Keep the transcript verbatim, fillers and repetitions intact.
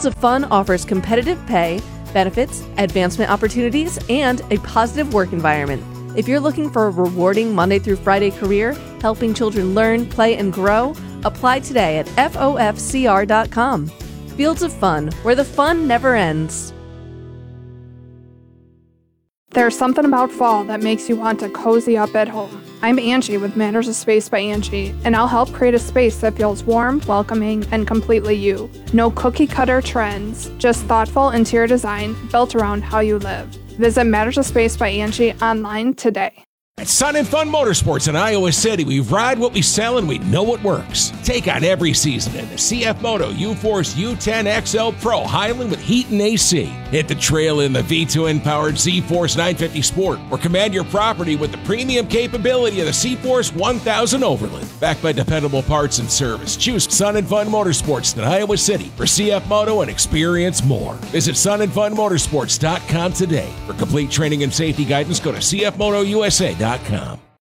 Fields of Fun offers competitive pay, benefits, advancement opportunities, and a positive work environment. If you're looking for a rewarding Monday through Friday career, helping children learn, play, and grow, apply today at F O F C R dot com. Fields of Fun, where the fun never ends. There's something about fall that makes you want to cozy up at home. I'm Angie with Matters of Space by Angie, and I'll help create a space that feels warm, welcoming, and completely you. No cookie-cutter trends, just thoughtful interior design built around how you live. Visit Matters of Space by Angie online today. At Sun and Fun Motorsports in Iowa City, we ride what we sell and we know what works. Take on every season in the C F Moto U-Force U ten X L Pro Highland with heat and A C. Hit the trail in the V two N-powered Z-Force nine fifty Sport or command your property with the premium capability of the C-Force one thousand Overland. Backed by dependable parts and service, choose Sun and Fun Motorsports in Iowa City for C F Moto and experience more. Visit sun and fun motorsports dot com today. For complete training and safety guidance, go to C F Moto U S A dot com.